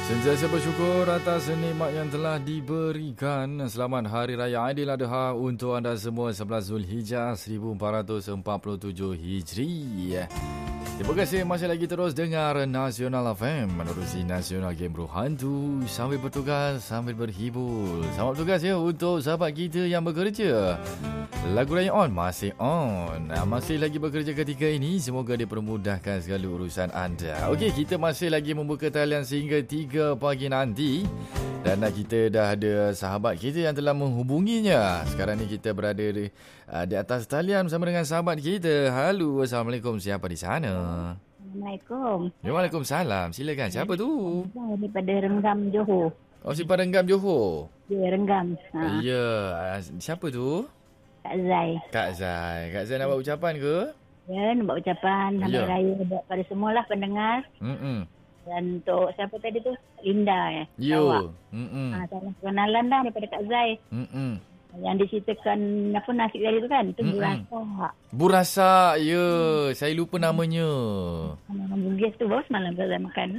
Sentiasa bersyukur atas nikmat yang telah diberikan. Selamat Hari Raya Aidiladha untuk anda semua 11 Zulhijjah 1447 Hijri. Terima kasih masih lagi terus dengar Nasional FM menerusi Nasional Game Bro Hantu sambil bertugas, sambil berhibur. Selamat bertugas ya untuk sahabat kita yang bekerja. Lagu Raya On masih on. Masih lagi bekerja ketika ini. Semoga dipermudahkan segala urusan anda. Okey, kita masih lagi membuka talian sehingga 3 pagi nanti. Dan kita dah ada sahabat kita yang telah menghubunginya. Sekarang ni kita berada di atas talian bersama dengan sahabat kita. Halo, Assalamualaikum. Siapa di sana? Assalamualaikum. Waalaikumsalam. Silakan. Siapa tu? Daripada Renggam, Johor. Oh, si Renggam, Johor? Ya, Renggam. Ya. Siapa tu? Kak Zai. Kak Zai. Kak Zai nak buat ucapan ke? Ya, nak buat ucapan. Selamat Raya buat pada semualah pendengar. Dan untuk siapa tadi tu? Linda. Yo. Salah kenalan dah daripada Kak Zai. Yang diceritakan apa nasi tadi tu kan? Itu burasa. Burasa, ya. Saya lupa namanya. Bugis tu baru semalam Kak Zai makan.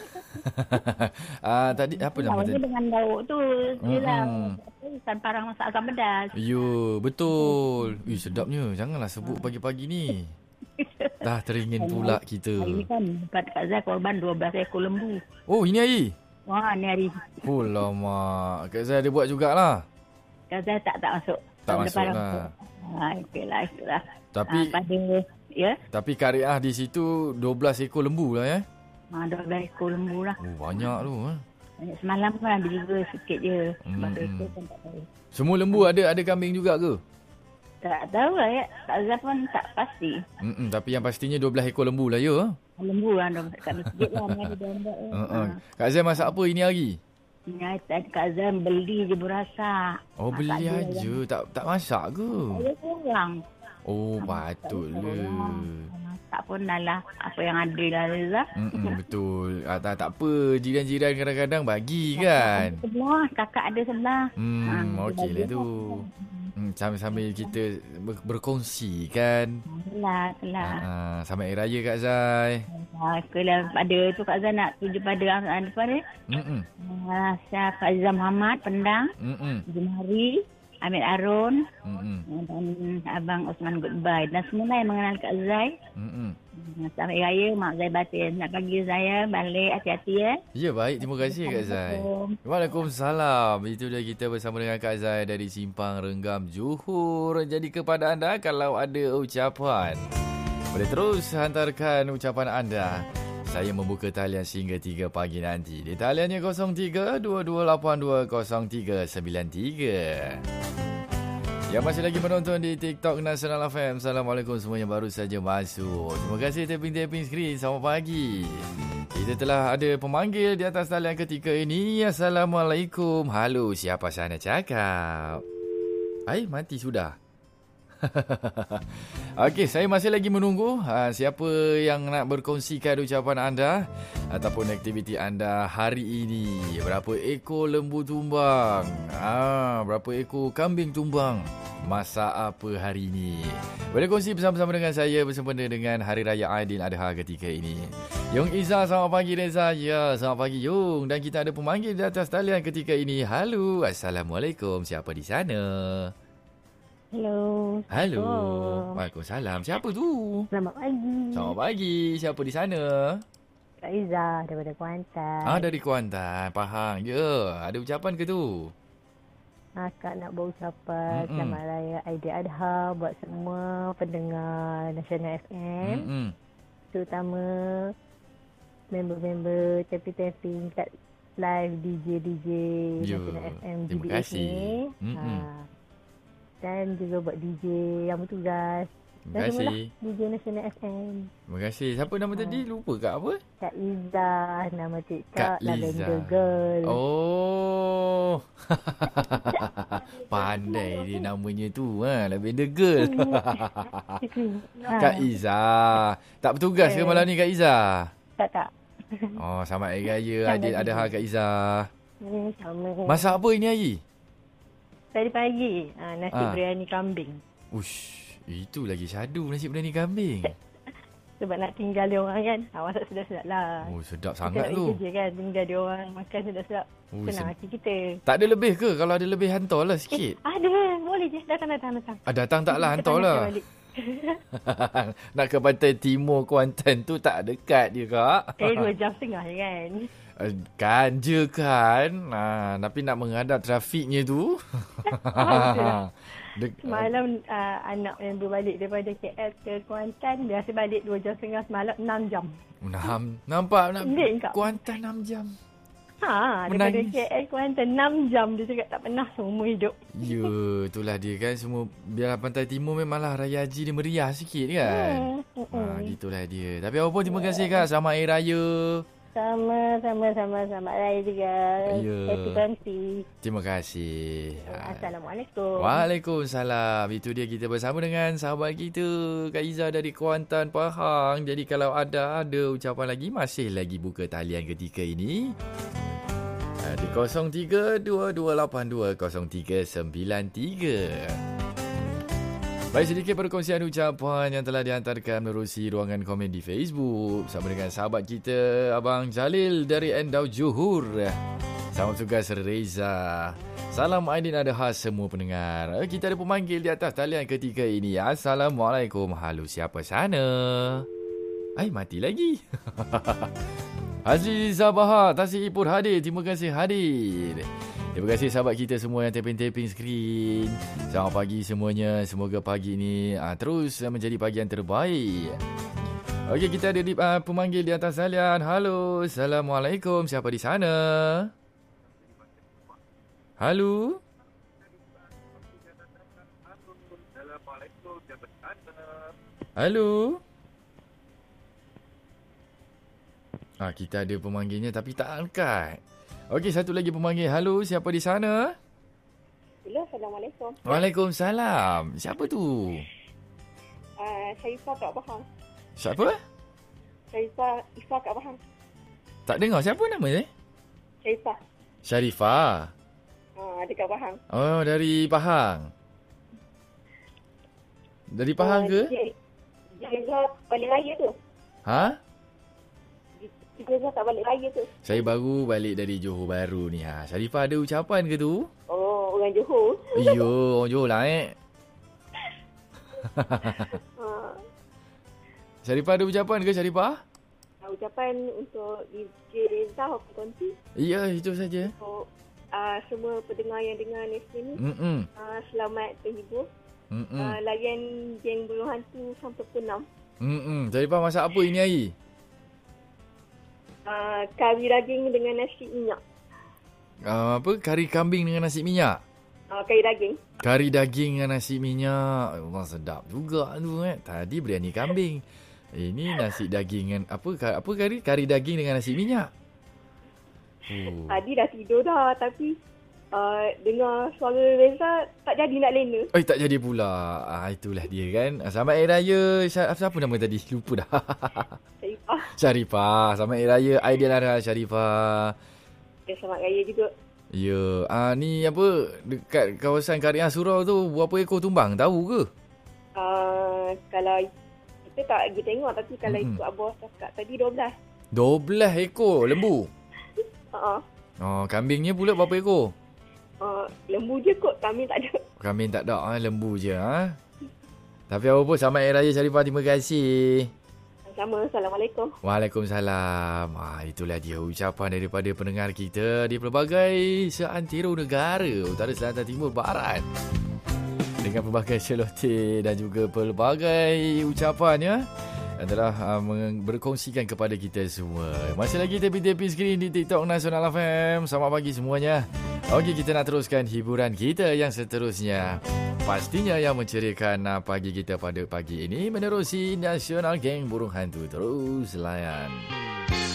Tadi apa nama tadi? Dengan daun tu. Yelah. Ikan parang masak asam pedas. Yo, betul. Sedapnya. Janganlah sebut pagi-pagi ni. Dah teringin pula kita. Hari ni kan dekat Kak Zai korban 12 ekor lembu. Oh, ini hari? Wah, ni hari. Oh, lama. Kak Zai ada buat jugalah. Kak Zai tak masuk. Tak masuk lah. Itulah. Tapi Tapi Kariah di situ 12 ekor lembu lah ya? 12 ekor lembu lah. Oh, banyak tu. Semalam kan ada juga sikit je. Ekor pun tak tahu. Semua lembu ada kambing juga ke? Tak tahu lah ya. Kak Zai pun tak pasti. Tapi yang pastinya 12 ekor lembu lah ya? Lembu lah. Kat masjid lah. Kak Zai masak apa ini hari? Ini Kak Zai beli je burasa. Oh, beli aja. Tak masak ke? Ada kurang. Oh, patutlah. Tak pun lah apa yang ada lah Reza. Betul. Tak apa. Jiran-jiran kadang-kadang bagi kan? Kakak ada sebelah. Okeylah tu. Sambil-sambil kita berkongsi kan. Telah. Selamat Hari Raya Kak Zai. Kalau ada tu Kak Zai nak tuju pada apa ni? Syah Faizal Muhammad Pendang. Jumari, Amir Arun. Dan Abang Osman Goodbye. Dan semua yang mengenal Kak Zai. Selamat Hari Raya Mak Zai Batin. Nak bagi saya balik hati-hati ya. Ya, baik. Terima kasih Kak Zai. Waalaikumsalam. Itu dia kita bersama dengan Kak Zai dari Simpang Renggam, Johor. Jadi kepada anda kalau ada ucapan, boleh terus hantarkan ucapan anda. Saya membuka talian sehingga 3 pagi nanti. Di taliannya 03-2282-0393. Yang masih lagi menonton di TikTok Nasional FM. Assalamualaikum semua yang baru saja masuk. Terima kasih tapping-tapping skrin. Selamat pagi. Kita telah ada pemanggil di atas talian ketika ini. Assalamualaikum. Halo, siapa sana cakap? Mati sudah. Okey, saya masih lagi menunggu siapa yang nak berkongsikan ucapan anda ataupun aktiviti anda hari ini. Berapa ekor lembu tumbang? Berapa ekor kambing tumbang? Masak apa hari ini? Boleh kongsi bersama-sama dengan saya bersempena dengan Hari Raya Aidiladha ketika ini. Yung Izzah, selamat pagi Reza. Ya, selamat pagi Yung. Dan kita ada pemanggil di atas talian ketika ini. Halo, Assalamualaikum. Siapa di sana? Halo. Waalaikumsalam. Siapa tu? Selamat pagi. Selamat pagi. Siapa di sana? Kak Izzah daripada Kuantan. Dari Kuantan. Faham. Ya. Ada ucapan ke tu? Kak nak berucapan Selamat Raya Aidiladha buat semua pendengar Nasional FM. Terutama member-member tapping-tapping kat live DJ Nasional FM GBH ni. Dan juga buat DJ yang bertugas. Terima kasih. DJ Nasional FM. Terima kasih. Siapa nama tadi? Lupa Kak apa? Kak Izzah. Nama TikTok Kak Lavender Girl. Oh. Pandai dia namanya tu. Lavender Girl. Kak Izzah. Tak bertugas ke malam ni Kak Izzah? Tak. Oh, selamat Hari Raya Aidiladha Kak Izzah. Sama. Masak apa ini hari? Tadi pagi nasi biryani kambing. Ush, itu lagi syadu nasi biryani kambing. Sebab nak tinggal dia orang kan. Masak sedap-sedap lah. Oh, sedap kita sangat tu. Kita kerja kan. Tinggal dia orang makan sedap-sedap. Senang hati kita. Tak ada lebih ke? Kalau ada lebih, hantarlah sikit. Ada. Boleh je. Datang. Datang taklah, hantarlah. Nak ke pantai timur Kuantan tu tak dekat dia, Kak. 2 jam setengah je kan. Kan je kan. Tapi nak menghadap trafiknya tu. Semalam anak member balik daripada KL ke Kuantan. Biasa balik 2 jam setengah, semalam 6 jam. Nampak Kuantan 6 jam. Daripada KL Kuantan 6 jam. Dia cakap tak pernah seumur hidup. Ya, itulah dia kan. Semua biarlah pantai timur memanglah Raya Haji dia meriah sikit kan. Gitulah dia. Tapi apa pun terima kasih Kak. Selamat Hari Raya. Sama. Selamat Raya juga. Happy Country. Terima kasih. Assalamualaikum. Waalaikumsalam. Itu dia, kita bersama dengan sahabat kita Kak Izzah dari Kuantan, Pahang. Jadi kalau ada ucapan lagi, masih lagi buka talian ketika ini di 0322820393. Baik, sedikit perkongsian ucapan yang telah dihantarkan menerusi ruangan komen di Facebook bersama dengan sahabat kita Abang Jalil dari Endau Johor. Selamat tugas Reza. Salam Aidin ada khas semua pendengar. Kita ada pemanggil di atas talian ketika ini. Assalamualaikum. Halo, siapa sana? Mati lagi. Haji Zabahar Tasik Ipur hadir. Terima kasih hadir. Terima kasih sahabat kita semua yang tapping-tapping skrin. Selamat pagi semuanya. Semoga pagi ini terus menjadi pagi yang terbaik. Okey, kita ada pemanggil di atas talian. Halo, Assalamualaikum. Siapa di sana? Halo? Halo? Kita ada pemanggilnya tapi tak angkat. Okey, satu lagi pemanggil. Halo, siapa di sana? Hello, Assalamualaikum. Waalaikumsalam. Siapa tu? Syarifah Kak Bahang. Siapa? Syarifah Kak Bahang. Tak dengar, siapa nama dia? Syarifah. Dekat Pahang. Oh, dari Pahang. Dari Pahang ke? Dia balik raya tu. Dia tak balik raya tu. Saya baru balik dari Johor Bahru ni. Syarifah ada ucapan ke tu? Oh, orang Johor. Ya, orang Johor lah Syarifah ada ucapan ke, Syarifah? Ucapan untuk DJ Reza Hoki Konti. Ya, itu saja. Untuk semua pendengar yang dengar Nestle ni. Selamat terhibur. Layan geng Burung Hantu sampai pukul 6. Syarifah masak apa ini hari? Kari daging dengan nasi minyak. Kari kambing dengan nasi minyak? Kari daging. Kari daging dengan nasi minyak. Wah, sedap juga tu Tadi biryani kambing. Ini nasi daging dengan apa kari? Kari daging dengan nasi minyak. Tadi dah tidur dah, tapi dengar suara Reza tak jadi nak lena. Tak jadi pula. Itulah dia kan. Selamat Hari Raya. Siapa nama tadi? Lupa dah. Syarifah. Selamat Hari Raya Aidiladha Syarifah. Selamat Raya juga. Ya. Ni apa? Dekat kawasan Kariah Surau tu berapa ekor tumbang? Tahu ke? Kalau kita tak pergi tengok, tapi kalau ikut Abah cakap tadi 12. 12 ekor lembu? Kambingnya pula berapa ekor? Lembu je kot. Kambing tak ada. Kambing tak ada. Lembu je. Tapi apa pun, selamat Hari Raya Syarifah. Terima kasih. Sama. Assalamualaikum. Waalaikumsalam. Itulah dia ucapan daripada pendengar kita di pelbagai seantero negara, utara, selatan, timur, barat, dengan pelbagai celoteh dan juga pelbagai ucapannya yang telah berkongsikan kepada kita semua. Masih lagi tepi-tepi skrin di TikTok Nasional FM. Selamat pagi semuanya. Okey, kita nak teruskan hiburan kita yang seterusnya. Pastinya yang menceriakan pagi kita pada pagi ini menerusi Nasional Geng Burung Hantu. Terus layan.